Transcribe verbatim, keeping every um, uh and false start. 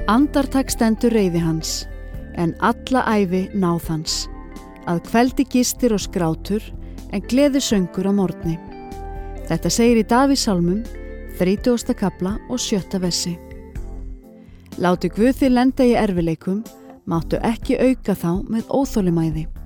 Andartak stendur reiði hans, en alla ævi náð hans. Að kveldi gistir og skrátur, en gleði söngur á morgni. Þetta segir í Davíðssálmum, þrítugasta kafla og sjötta versi. Láti Guð þig lenda í erfileikum, máttu ekki auka þá með óþolinmæði.